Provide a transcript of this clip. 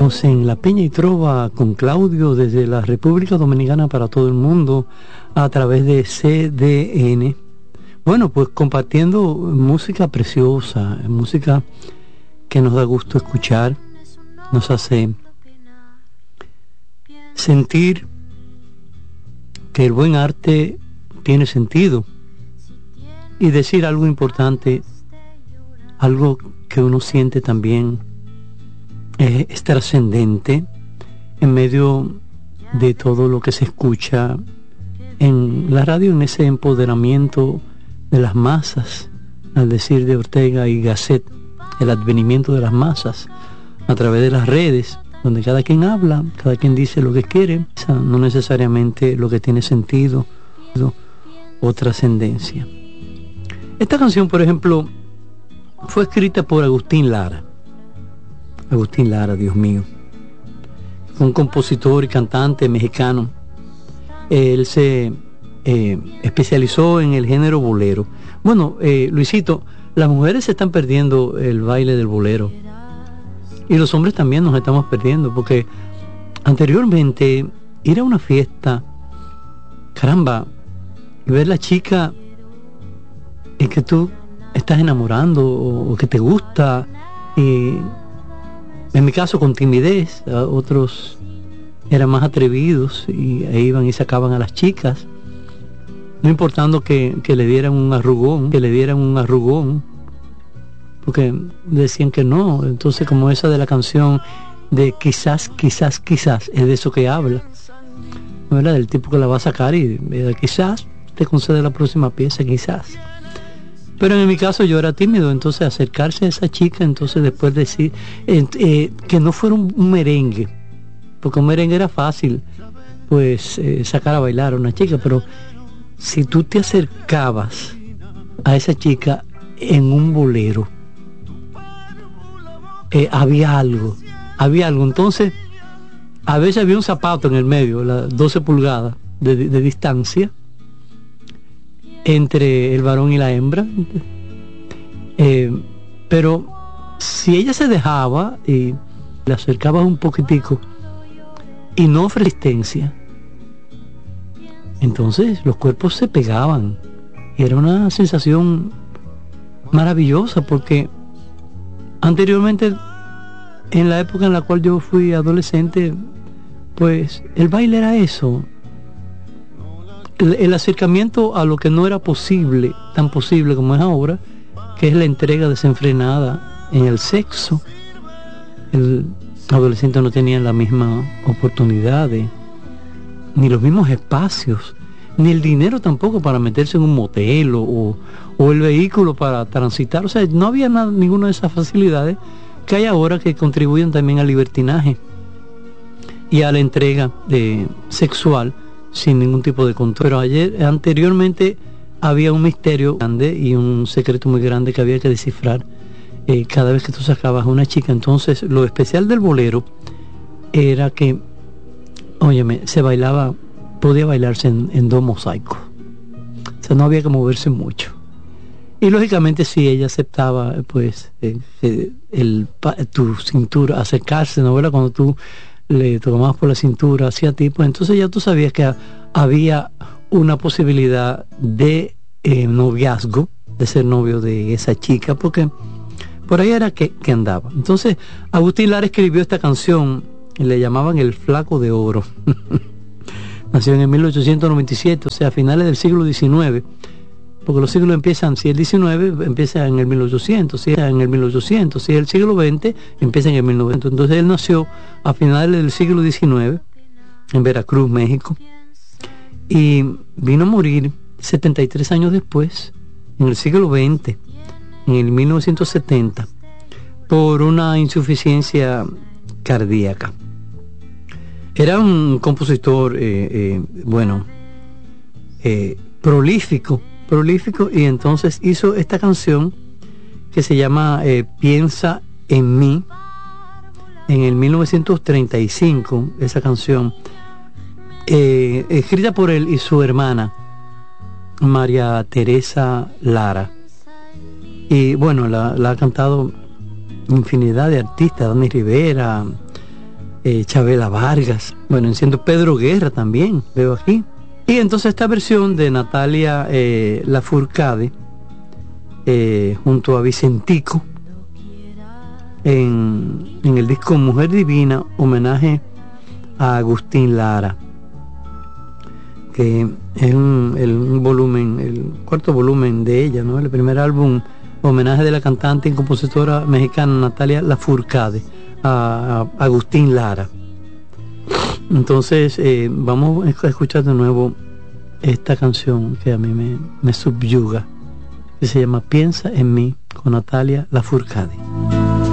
Estamos en La Peña y Trova con Claudio desde la República Dominicana para todo el mundo a través de CDN. Bueno, pues compartiendo música preciosa, música que nos da gusto escuchar, nos hace sentir que el buen arte tiene sentido y decir algo importante, algo que uno siente también es trascendente en medio de todo lo que se escucha en la radio, en ese empoderamiento de las masas, al decir de Ortega y Gasset, el advenimiento de las masas a través de las redes, donde cada quien habla, cada quien dice lo que quiere, no necesariamente lo que tiene sentido o trascendencia. Esta canción, por ejemplo, fue escrita por Agustín Lara. Agustín Lara, Dios mío, un compositor y cantante mexicano. Él se especializó en el género bolero. Bueno, Luisito, las mujeres se están perdiendo el baile del bolero y los hombres también nos estamos perdiendo, porque anteriormente ir a una fiesta, caramba, y ver la chica en que tú estás enamorando o que te gusta, y en mi caso con timidez, otros eran más atrevidos y iban y sacaban a las chicas, no importando que le dieran un arrugón, porque decían que no. Entonces, como esa de la canción de quizás, es de eso que habla, ¿no? Era del tipo que la va a sacar y quizás te concede la próxima pieza, quizás. Pero en mi caso yo era tímido, entonces acercarse a esa chica, entonces después decir que no fuera un merengue, porque un merengue era fácil, pues sacar a bailar a una chica, pero si tú te acercabas a esa chica en un bolero, había algo, entonces a veces había un zapato en el medio, las 12 pulgadas de distancia entre el varón y la hembra, pero si ella se dejaba y le acercabas un poquitico y no resistencia, entonces los cuerpos se pegaban y era una sensación maravillosa, porque anteriormente, en la época en la cual yo fui adolescente, pues el baile era eso, el acercamiento a lo que no era posible, tan posible como es ahora, que es la entrega desenfrenada en el sexo. El adolescente no tenía la misma oportunidad, ni los mismos espacios, ni el dinero tampoco para meterse en un motel o el vehículo para transitar. O sea, no había ninguna de esas facilidades que hay ahora, que contribuyen también al libertinaje y a la entrega sexual sin ningún tipo de control. Pero anteriormente había un misterio grande y un secreto muy grande que había que descifrar cada vez que tú sacabas a una chica. Entonces, lo especial del bolero era que, óyeme, podía bailarse en do mosaico. O sea, no había que moverse mucho. Y lógicamente, si ella aceptaba, pues, tu cintura, acercarse, ¿no? ¿Verdad? Cuando tú le tomabas por la cintura hacia ti, pues entonces ya tú sabías que había una posibilidad de noviazgo, de ser novio de esa chica, porque por ahí era que andaba. Entonces Agustín Lara escribió esta canción y le llamaban El Flaco de Oro. Nació en el 1897, o sea, a finales del siglo XIX, porque los siglos empiezan, si el 19 empieza en el 1800, si es en el 1800, si es el siglo XX empieza en el 1900. Entonces él nació a finales del siglo XIX en Veracruz, México, y vino a morir 73 años después, en el siglo XX, en el 1970, por una insuficiencia cardíaca. Era un compositor prolífico, y entonces hizo esta canción que se llama Piensa en mí, en el 1935. Esa canción escrita por él y su hermana María Teresa Lara, y bueno, la ha cantado infinidad de artistas, Dani Rivera, Chabela Vargas, bueno, siendo Pedro Guerra también, veo aquí. Y entonces esta versión de Natalia Lafourcade junto a Vicentico en el disco Mujer Divina, homenaje a Agustín Lara, que es un volumen, el cuarto volumen de ella, ¿no? El primer álbum, homenaje de la cantante y compositora mexicana Natalia Lafourcade a Agustín Lara. Entonces vamos a escuchar de nuevo esta canción que a mí me subyuga, que se llama Piensa en mí, con Natalia Lafourcade.